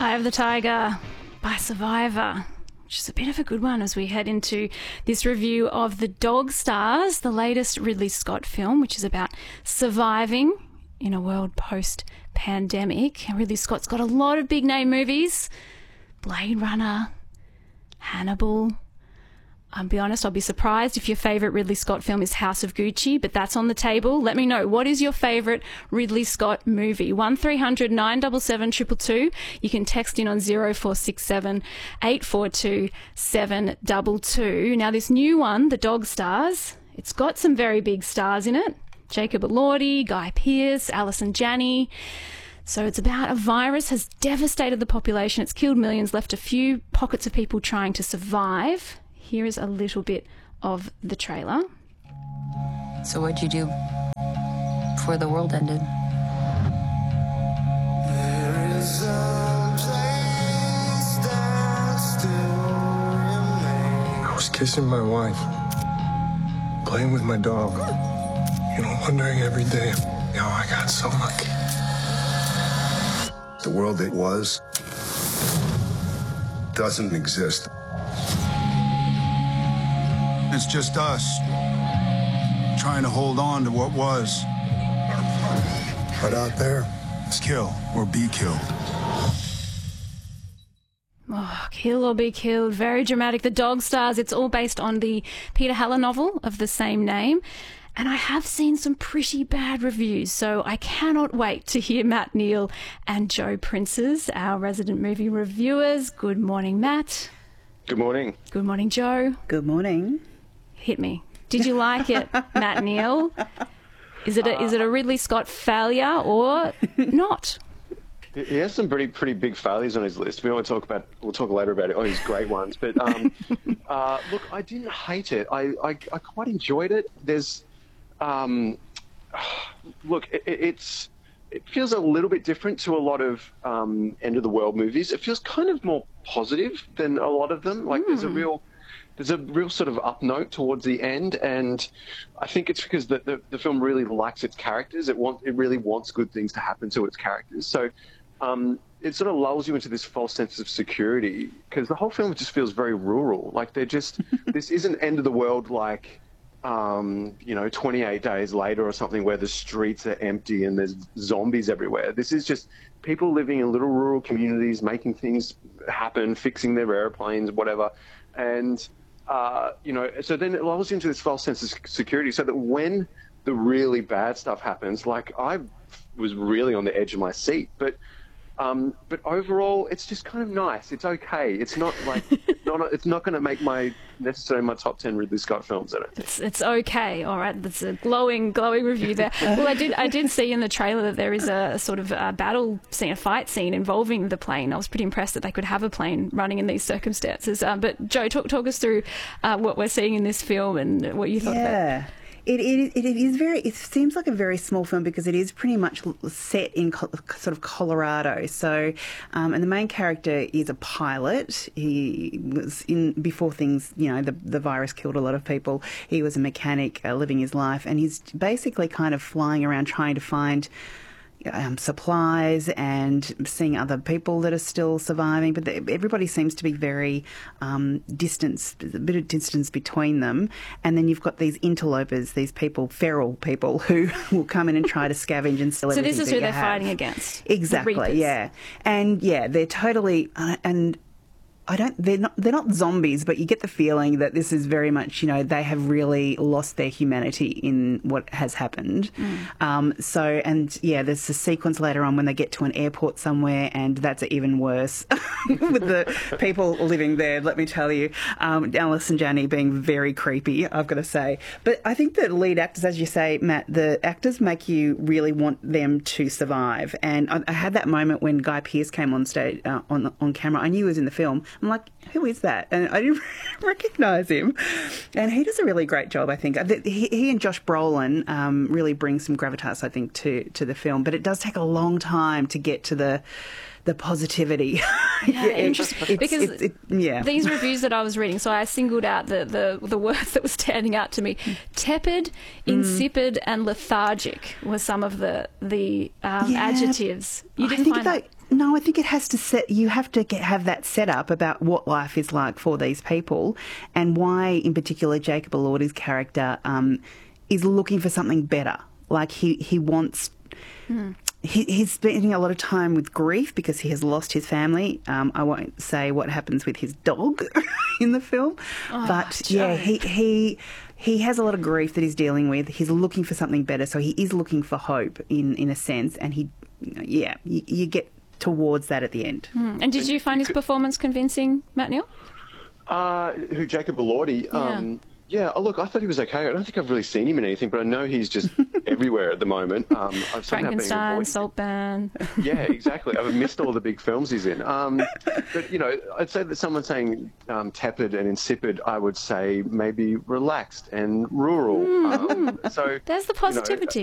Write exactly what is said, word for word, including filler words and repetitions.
Eye of the Tiger by Survivor, which is a bit of a good one as we head into this review of The Dog Stars, the latest Ridley Scott film, which is about surviving in a world post-pandemic. And Ridley Scott's got a lot of big-name movies. Blade Runner, Hannibal. I'll be honest, I'll be surprised if your favourite Ridley Scott film is House of Gucci, but that's on the table. Let me know. What is your favourite Ridley Scott movie? one three hundred nine seven seven two two two. You can text in on zero four six seven eight four two seven two two. Now, this new one, The Dog Stars, it's got some very big stars in it. Jacob Elordi, Guy Pearce, Alison Janney. So it's about a virus has devastated the population. It's killed millions, left a few pockets of people trying to survive. Here is a little bit of the trailer. So what'd you do before the world ended? There is a place that still remains. I was kissing my wife, playing with my dog, you know, wondering every day how I got so lucky. The world that was doesn't exist. It's just us trying to hold on to what was. But out there, It's kill or be killed. Oh, Kill or Be Killed. Very dramatic. The Dog Stars. It's all based on the Peter Haller novel of the same name. And I have seen some pretty bad reviews, so I cannot wait to hear Matt Neal and Joe Princes, our resident movie reviewers. Good morning, Matt. Good morning. Good morning, Joe. Good morning. Hit me. Did you like it, Matt Neal? Is it a, is it a Ridley Scott failure or not? He has some pretty pretty big failures on his list. We want to talk about. We'll talk later about it. Oh, his great ones. But um, uh, look, I didn't hate it. I, I, I quite enjoyed it. There's, um, look, it, it's it feels a little bit different to a lot of um, end of the world movies. It feels kind of more positive than a lot of them. Like mm. there's a real. There's a real sort of up note towards the end, and I think it's because the, the, the film really likes its characters. It want, it really wants good things to happen to its characters. So um, it sort of lulls you into this false sense of security because the whole film just feels very rural. Like they're just, this isn't end of the world like, um, you know, twenty-eight days later or something where the streets are empty and there's zombies everywhere. This is just people living in little rural communities, making things happen, fixing their airplanes, whatever. And Uh, you know, so then it lulls you into this false sense of security so that when the really bad stuff happens, like I was really on the edge of my seat, but um, but overall, it's just kind of nice. It's okay. It's not like it's not, it's not going to make my necessarily my top ten Ridley Scott films. I don't think. It's it's okay. All right, that's a glowing glowing review there. Well, I did I did see in the trailer that there is a, a sort of a battle scene, a fight scene involving the plane. I was pretty impressed that they could have a plane running in these circumstances. Um, but Joe, talk talk us through uh, what we're seeing in this film and what you thought yeah. about it. It, it, it is very, it seems like a very small film because it is pretty much set in co- sort of Colorado. So, um, and the main character is a pilot. He was in, before things, you know, the, the virus killed a lot of people. He was a mechanic uh, living his life, and he's basically kind of flying around trying to find Um, supplies and seeing other people that are still surviving, but the, everybody seems to be very um, distance, a bit of distance between them. And then you've got these interlopers, these people, feral people, who will come in and try to scavenge and steal so everything. So this is that who you they're have. fighting against. Exactly, yeah, and yeah, they're totally uh, and. I don't. They're not. They're not zombies, but you get the feeling that this is very much. You know, they have really lost their humanity in what has happened. Mm. Um, so, and yeah, there's a sequence later on when they get to an airport somewhere, and that's even worse with the people living there. Let me tell you, um, Alison Janney being very creepy. I've got to say, but I think the lead actors, as you say, Matt, the actors make you really want them to survive. And I, I had that moment when Guy Pearce came on stage uh, on on camera. I knew he was in the film. I'm like, who is that? And I didn't recognise him. And he does a really great job, I think. He, he and Josh Brolin um, really bring some gravitas, I think, to, to the film. But it does take a long time to get to the the positivity Yeah, it- interesting. it's- because it's- it- yeah. these reviews that I was reading, so I singled out the, the, the words that were standing out to me. Tepid, insipid, and lethargic were some of the the um, Yeah. adjectives. You I didn't think find that, no, I think it has to set. You have to get, have that set up about what life is like for these people, and why, in particular, Jacob Elordi's character um, is looking for something better. Like he he wants. Mm. He, he's spending a lot of time with grief because he has lost his family. Um, I won't say what happens with his dog in the film, Oh, but yeah, he he he has a lot of grief that he's dealing with. He's looking for something better, so he is looking for hope in in a sense, and he, yeah, you, you get towards that at the end. Mm. And did you find his performance convincing, Matt Neal? Uh, who, Jacob Elordi? Um, yeah, oh, look, I thought he was okay. I don't think I've really seen him in anything, but I know he's just everywhere at the moment. Um, I've somehow been Frankenstein, avoiding- Saltburn. Yeah, exactly. I've missed all the big films he's in. Um, but, you know, I'd say that someone saying um, tepid and insipid, I would say maybe relaxed and rural. Um, so There's the you know, positivity.